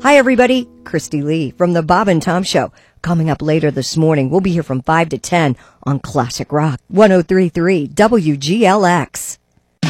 Hi, everybody. Christy Lee from the Bob and Tom Show. Coming up later this morning, we'll be here from 5 to 10 on Classic Rock 103.3 WGLX.